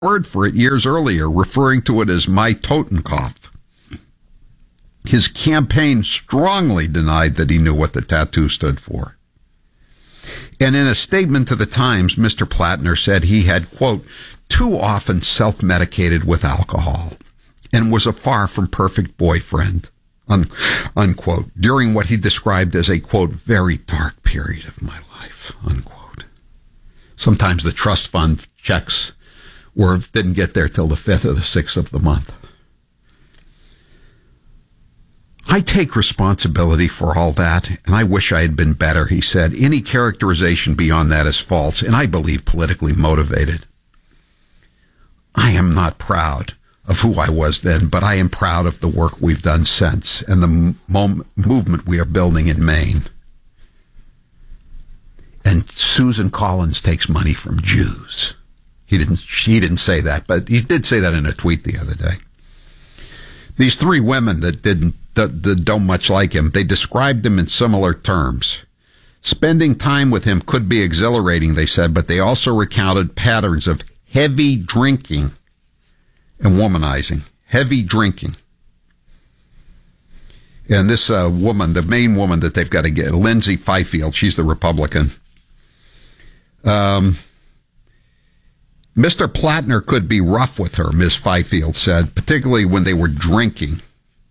word for it years earlier, referring to it as my Totenkopf. His campaign strongly denied that he knew what the tattoo stood for. And in a statement to the Times, Mr. Plattner said he had, quote, too often self-medicated with alcohol and was a far from perfect boyfriend, unquote, during what he described as a, quote, very dark period of my life, unquote. Sometimes the trust fund checks didn't get there till the 5th or the 6th of the month. I take responsibility for all that, and I wish I had been better, he said. Any characterization beyond that is false, and I believe politically motivated. I am not proud of who I was then, but I am proud of the work we've done since and the movement we are building in Maine. And Susan Collins takes money from Jews. She didn't say that, but he did say that in a tweet the other day. These three women that don't much like him, they described him in similar terms. Spending time with him could be exhilarating, they said, but they also recounted patterns of heavy drinking and womanizing. Heavy drinking. And this woman, the main woman that they've got to get, Lindsay Fifield, she's the Republican. Mr. Plattner could be rough with her, Ms. Fifield said, particularly when they were drinking.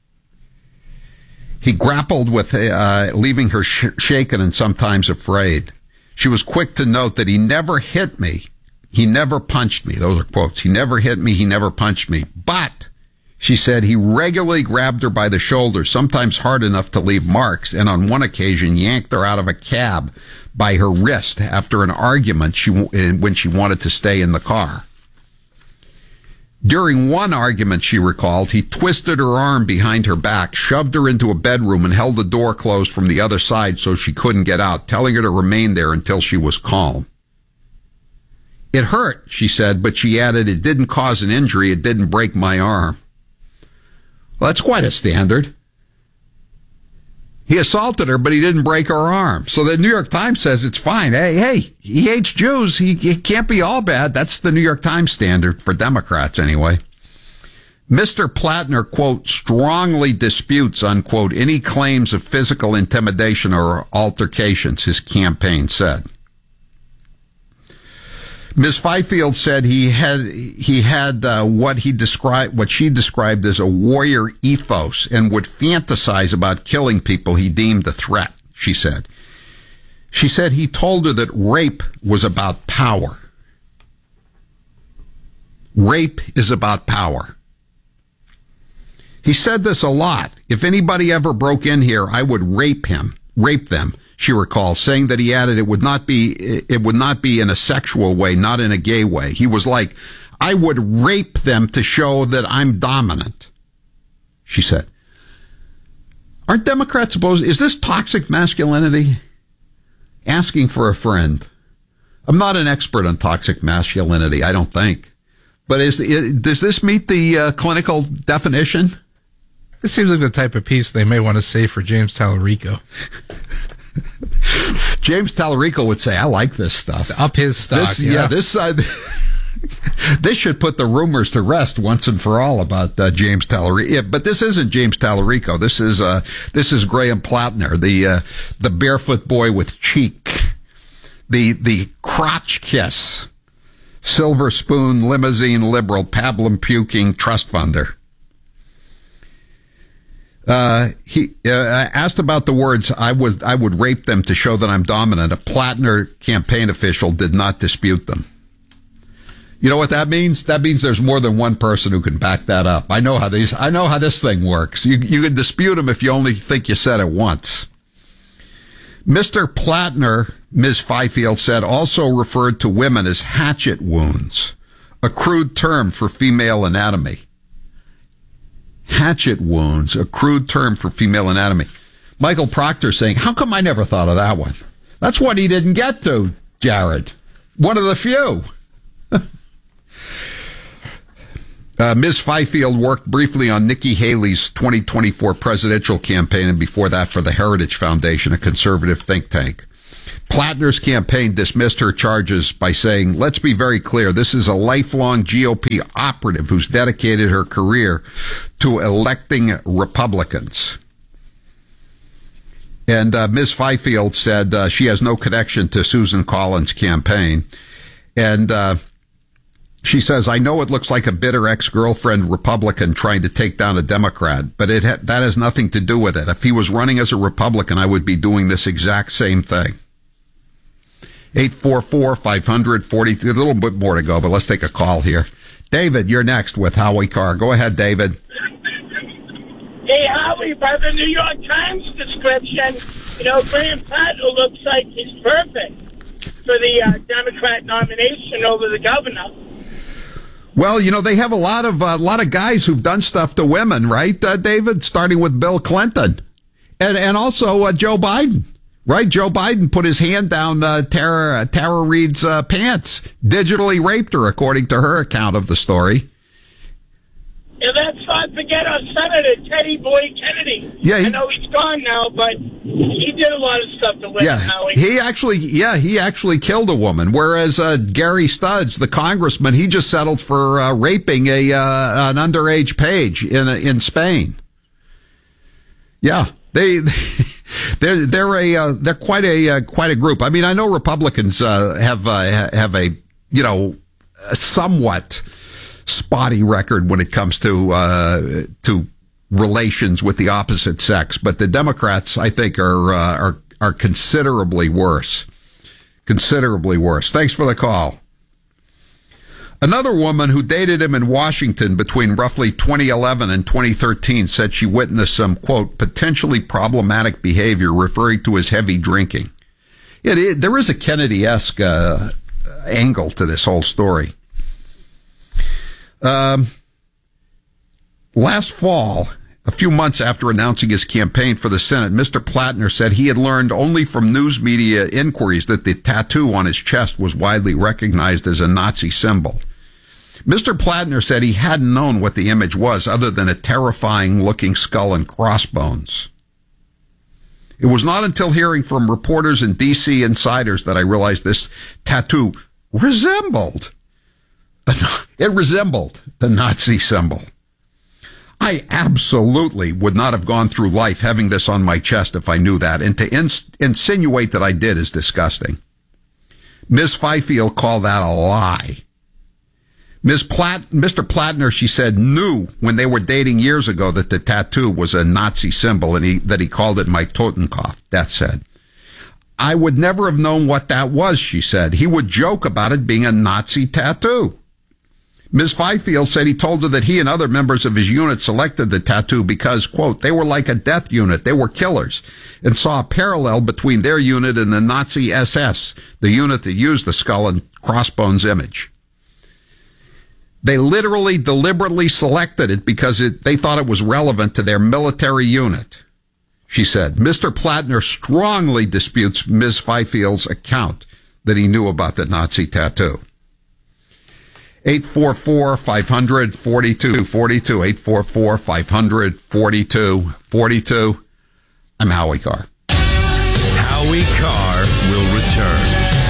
He grappled with leaving her shaken and sometimes afraid. She was quick to note that he never hit me. He never punched me. Those are quotes. He never hit me. He never punched me. But, she said, he regularly grabbed her by the shoulder, sometimes hard enough to leave marks, and on one occasion yanked her out of a cab by her wrist after an argument when she wanted to stay in the car. During one argument, she recalled, he twisted her arm behind her back, shoved her into a bedroom, and held the door closed from the other side so she couldn't get out, telling her to remain there until she was calm. It hurt, she said, but she added, it didn't cause an injury, it didn't break my arm. Well, that's quite a standard. He assaulted her, but he didn't break her arm. So the New York Times says it's fine. Hey, he hates Jews. He can't be all bad. That's the New York Times standard for Democrats anyway. Mr. Plattner, quote, strongly disputes, unquote, any claims of physical intimidation or altercations, his campaign said. Ms. Fifield said he had what she described as a warrior ethos and would fantasize about killing people he deemed a threat, she said. She said he told her that rape was about power. Rape is about power. He said this a lot. If anybody ever broke in here, I would rape them. She recalls, saying that he added it would not be in a sexual way, not in a gay way. He was like, I would rape them to show that I'm dominant, she said. Aren't Democrats supposed, is this toxic masculinity? Asking for a friend. I'm not an expert on toxic masculinity, I don't think. But does this meet the clinical definition? It seems like the type of piece they may want to say for James Tallarico. James Tallarico would say, I like this stuff. Up his stock. This should put the rumors to rest once and for all about James Tallarico. Yeah, but this isn't James Tallarico. This is Graham Plattner, the barefoot boy with cheek, the crotch kiss, silver spoon, limousine liberal, pablum puking trust funder. He asked about the words, I would rape them to show that I'm dominant. A Plattner campaign official did not dispute them. You know what that means? That means there's more than one person who can back that up. I know how this thing works. You can dispute them if you only think you said it once. Mr. Plattner, Ms. Fifield said, also referred to women as hatchet wounds, a crude term for female anatomy. Hatchet wounds, a crude term for female anatomy. Michael Proctor saying, how come I never thought of that one? That's what he didn't get to, Jared. One of the few. Ms. Fifield worked briefly on Nikki Haley's 2024 presidential campaign and before that for the Heritage Foundation, a conservative think tank. Plattner's campaign dismissed her charges by saying, let's be very clear, this is a lifelong GOP operative who's dedicated her career to electing Republicans. And Ms. Fifield said she has no connection to Susan Collins' campaign. And she says, I know it looks like a bitter ex-girlfriend Republican trying to take down a Democrat, but that has nothing to do with it. If he was running as a Republican, I would be doing this exact same thing. 844-540, a little bit more to go, but let's take a call here. David, you're next with Howie Carr. Go ahead, David. Hey, Howie, by the New York Times description, Graham Plattner looks like he's perfect for the Democrat nomination over the governor. Well, they have a lot of guys who've done stuff to women, right, David? Starting with Bill Clinton and also Joe Biden. Right, Joe Biden put his hand down Tara Reid's pants, digitally raped her, according to her account of the story. And let's not forget our Senator Teddy Boy Kennedy. Yeah, I know he's gone now, but he did a lot of stuff to women. Yeah, he actually killed a woman. Whereas Gary Studds, the congressman, he just settled for raping an underage page in Spain. Yeah, they're quite a group. I mean, I know Republicans have a somewhat spotty record when it comes to relations with the opposite sex, but the Democrats, I think, are considerably worse. Considerably worse. Thanks for the call. Another woman who dated him in Washington between roughly 2011 and 2013 said she witnessed some, quote, potentially problematic behavior, referring to his heavy drinking. There is a Kennedy-esque angle to this whole story. Last fall, a few months after announcing his campaign for the Senate, Mr. Plattner said he had learned only from news media inquiries that the tattoo on his chest was widely recognized as a Nazi symbol. Mr. Plattner said he hadn't known what the image was other than a terrifying-looking skull and crossbones. It was not until hearing from reporters and D.C. insiders that I realized this tattoo resembled the Nazi symbol. I absolutely would not have gone through life having this on my chest if I knew that, and to insinuate that I did is disgusting. Ms. Fifield called that a lie. Mr. Plattner, she said, knew when they were dating years ago that the tattoo was a Nazi symbol and that he called it my Totenkopf, Death said. I would never have known what that was, she said. He would joke about it being a Nazi tattoo. Ms. Fifield said he told her that he and other members of his unit selected the tattoo because, quote, they were like a death unit, they were killers, and saw a parallel between their unit and the Nazi SS, the unit that used the skull and crossbones image. They literally, deliberately selected it because they thought it was relevant to their military unit, she said. Mr. Plattner strongly disputes Ms. Fifield's account that he knew about the Nazi tattoo. 844-500-4242, 844-500-4242. I'm Howie Carr. Howie Carr will return.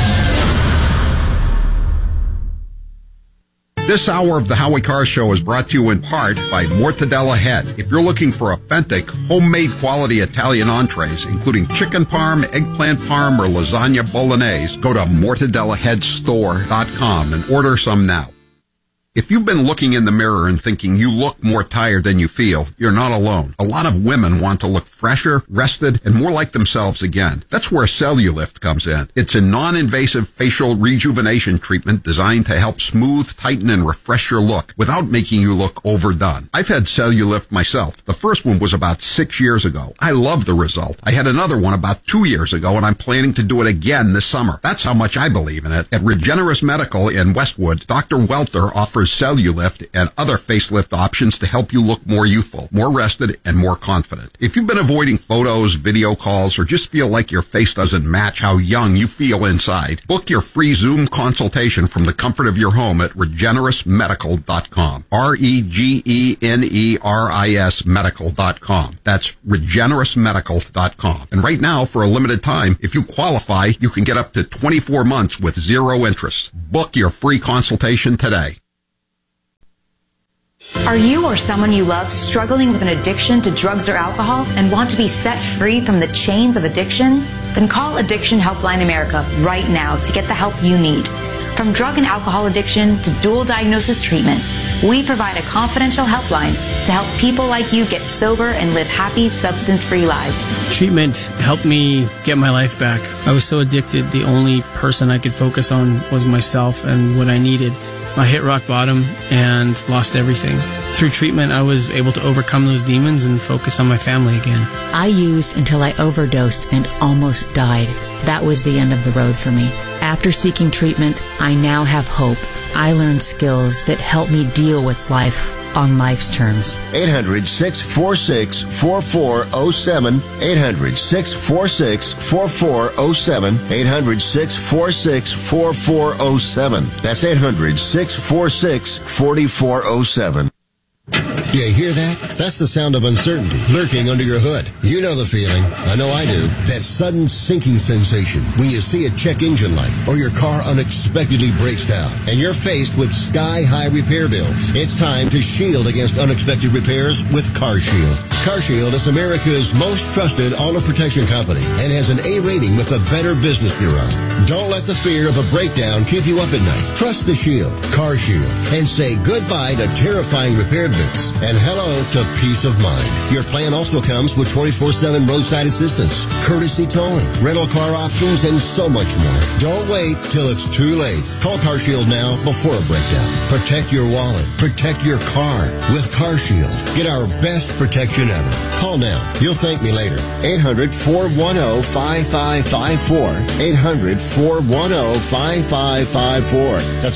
This hour of the Howie Carr Show is brought to you in part by Mortadella Head. If you're looking for authentic, homemade quality Italian entrees, including chicken parm, eggplant parm, or lasagna bolognese, go to mortadellaheadstore.com and order some now. If you've been looking in the mirror and thinking you look more tired than you feel, you're not alone. A lot of women want to look fresher, rested, and more like themselves again. That's where Cellulift comes in. It's a non-invasive facial rejuvenation treatment designed to help smooth, tighten, and refresh your look without making you look overdone. I've had Cellulift myself. The first one was about 6 years ago. I love the result. I had another one about 2 years ago, and I'm planning to do it again this summer. That's how much I believe in it. At Regenerous Medical in Westwood, Dr. Welter offers Cellulift and other facelift options to help you look more youthful, more rested, and more confident. If you've been avoiding photos, video calls, or just feel like your face doesn't match how young you feel inside, book your free Zoom consultation from the comfort of your home at regenerusmedical.com. REGENERIS medical.com. That's regenerusmedical.com. And right now, for a limited time, if you qualify, you can get up to 24 months with zero interest. Book your free consultation today. Are you or someone you love struggling with an addiction to drugs or alcohol and want to be set free from the chains of addiction? Then call Addiction Helpline America right now to get the help you need. From drug and alcohol addiction to dual diagnosis treatment, we provide a confidential helpline to help people like you get sober and live happy, substance-free lives. Treatment helped me get my life back. I was so addicted, the only person I could focus on was myself and what I needed. I hit rock bottom and lost everything. Through treatment, I was able to overcome those demons and focus on my family again. I used until I overdosed and almost died. That was the end of the road for me. After seeking treatment, I now have hope. I learned skills that help me deal with life on life's terms. 800-646-4407. 800-646-4407. 800-646-4407. That's 800-646-4407. You hear that? That's the sound of uncertainty lurking under your hood. You know the feeling. I know I do. That sudden sinking sensation when you see a check engine light or your car unexpectedly breaks down and you're faced with sky-high repair bills. It's time to shield against unexpected repairs with CarShield. CarShield is America's most trusted auto protection company and has an A rating with the Better Business Bureau. Don't let the fear of a breakdown keep you up at night. Trust the Shield, CarShield, and say goodbye to terrifying repair bills and hello to peace of mind. Your plan also comes with 24/7 roadside assistance, courtesy towing, rental car options, and so much more. Don't wait till it's too late. Call CarShield now before a breakdown. Protect your wallet. Protect your car with CarShield. Get our best protection ever. Call now. You'll thank me later. 800-410-5554. 800-410-5554. That's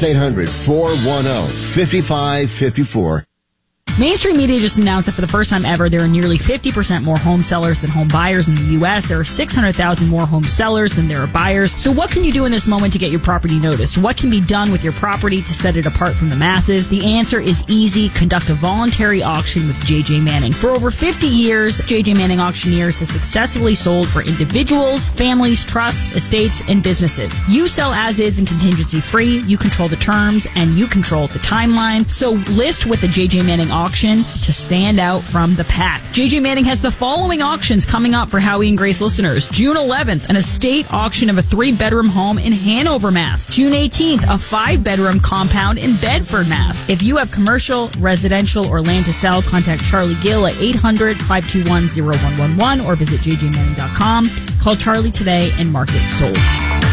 800-410-5554. Mainstream media just announced that for the first time ever, there are nearly 50% more home sellers than home buyers in the U.S. There are 600,000 more home sellers than there are buyers. So what can you do in this moment to get your property noticed? What can be done with your property to set it apart from the masses? The answer is easy. Conduct a voluntary auction with J.J. Manning. For over 50 years, J.J. Manning Auctioneers has successfully sold for individuals, families, trusts, estates, and businesses. You sell as is and contingency free. You control the terms and you control the timeline. So list with the J.J. Manning Auction to stand out from the pack. J.J. Manning has the following auctions coming up for Howie and Grace listeners. June 11th, an estate auction of a 3-bedroom home in Hanover, Mass. June 18th, a 5-bedroom compound in Bedford, Mass. If you have commercial, residential, or land to sell, contact Charlie Gill at 800-521-0111 or visit jjmanning.com. Call Charlie today and mark it sold.